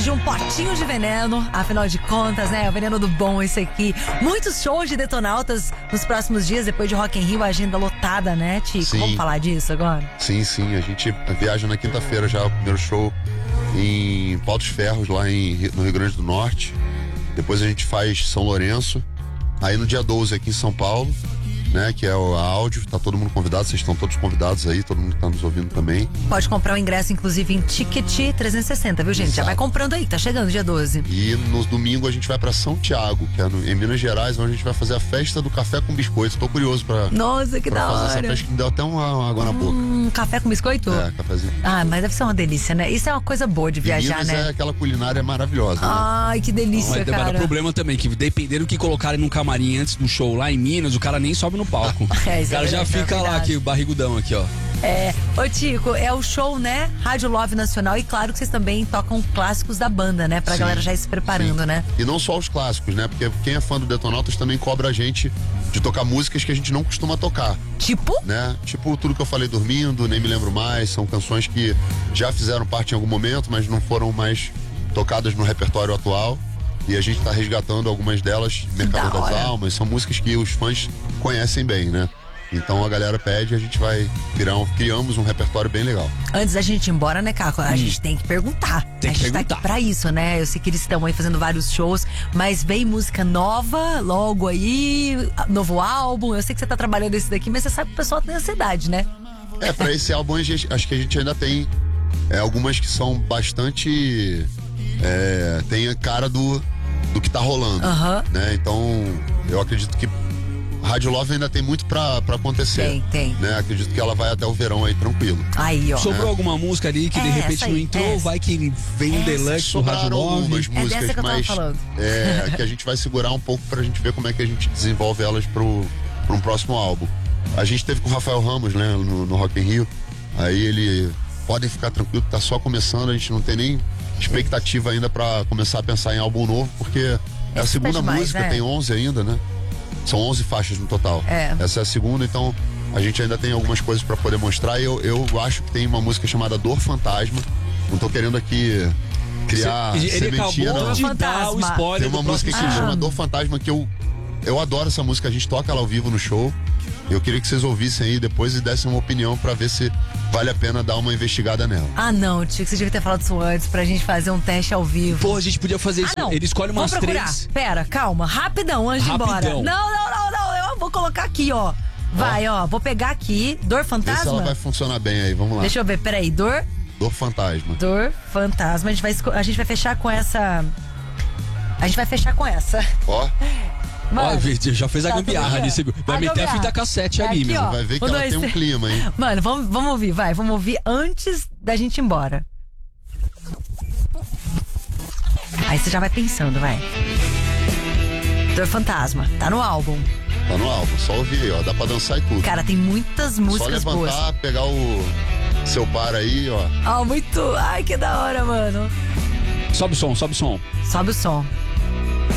de um potinho de veneno. Afinal de contas, né? O veneno do bom, esse aqui. Muitos shows de Detonautas nos próximos dias, depois de Rock in Rio, a agenda lotada, né, Tico? Sim. Vamos falar disso agora? Sim, a gente viaja na quinta-feira já, o primeiro show em Pau dos Ferros, lá no Rio Grande do Norte. Depois a gente faz São Lourenço. Aí no dia 12 aqui em São Paulo, né, que é a áudio, tá todo mundo convidado, vocês estão todos convidados aí, todo mundo que tá nos ouvindo também. Pode comprar o ingresso, inclusive, em Ticket 360, viu, gente? Exato. Já vai comprando aí, tá chegando dia 12. E no domingo a gente vai pra São Tiago, que é em Minas Gerais, onde a gente vai fazer a festa do café com biscoito. Tô curioso pra Nossa, que da fazer essa hora. festa, que me deu até uma água na boca. Café com biscoito? É, cafezinho. Ah, mas deve ser uma delícia, né? Isso é uma coisa boa de E viajar, Minas né? é aquela culinária maravilhosa, né? Ai, que delícia, Mas vai dar cara. problema também, que dependendo do que colocarem no camarim antes do show lá em Minas, o cara nem sobe no palco. É, O cara já fica lá, aqui, o barrigudão aqui, ó. É, ô Tico, é o show, né? Rádio Love Nacional, e claro que vocês também tocam clássicos da banda, né? Pra Sim, galera já ir se preparando, sim. né? E não só os clássicos, né? Porque quem é fã do Detonautas também cobra a gente de tocar músicas que a gente não costuma tocar, Tipo? né? Tipo tudo que eu falei dormindo, nem me lembro mais, são canções que já fizeram parte em algum momento, mas não foram mais tocadas no repertório atual. E a gente tá resgatando algumas delas, Mercador Da das hora. Almas, são músicas que os fãs conhecem bem, né? Então a galera pede e a gente vai criamos um repertório bem legal. Antes da gente ir embora, né, Caco? A gente tem que perguntar. Tem que a gente tá perguntar. aqui pra isso, né? Eu sei que eles estão aí fazendo vários shows, mas vem música nova logo aí, novo álbum. Eu sei que você tá trabalhando esse daqui, mas você sabe que o pessoal tem ansiedade, né? Pra esse álbum acho que a gente ainda tem algumas que são bastante tem a cara do que tá rolando, Aham. né? Então eu acredito que Rádio Love ainda tem muito pra acontecer. Tem. Né? Acredito que ela vai até o verão aí tranquilo. Aí, ó. Sobrou alguma música ali que de repente essa aí, não entrou, essa. vai que vem um Essa. deluxe no Rádio Sobraram algumas 9. dessa músicas, que eu tava mas falando. que a gente vai segurar um pouco pra gente ver como é que a gente desenvolve elas pra um próximo álbum. A gente teve com o Rafael Ramos, né, no Rock in Rio. Aí podem ficar tranquilos, tá só começando, a gente não tem nem expectativa ainda pra começar a pensar em álbum novo, porque é a segunda demais, música, né? tem 11 ainda, né? São 11 faixas no total. É. Essa é a segunda, então a gente ainda tem algumas coisas pra poder mostrar. E eu acho que tem uma música chamada Dor Fantasma. Não tô querendo aqui criar Ele sementinha, acabou não. de dar o Fantasma. spoiler Tem uma do música que próximo chama Dor Fantasma, que eu adoro essa música, a gente toca ela ao vivo no show. Eu queria que vocês ouvissem aí depois e dessem uma opinião pra ver se vale a pena dar uma investigada nela. Ah, não, Tico, você devia ter falado isso antes pra gente fazer um teste ao vivo. Pô, a gente podia fazer isso. não. Ele escolhe umas Vamos procurar. 3. Pera, calma, rapidão, antes de ir embora. Rapidão. Não, eu vou colocar aqui, ó. Vai, ó, vou pegar aqui, Dor Vê se ela Fantasma. vai funcionar bem aí, vamos lá. Deixa eu ver, peraí, Dor Fantasma. Fantasma. A gente vai fechar com essa. A gente vai fechar com essa. Ó, Mano, Ó, já fez a tá gambiarra tudo ali. bem. Vai A meter a gambiarra. fita cassete É ali, aqui, meu. ó. vai ver que Um, ela dois, tem um três. clima, hein? Mano, vamos ouvir, vai. Vamos ouvir antes da gente ir embora. Aí você já vai pensando, vai. Dor Fantasma, tá no álbum. Tá no álbum, só ouvir aí, ó. Dá pra dançar e tudo. Cara, tem muitas Só músicas levantar, boas. pegar o seu par aí, ó. Muito. Ai, que da hora, mano. Sobe o som, sobe o som. Sobe o som.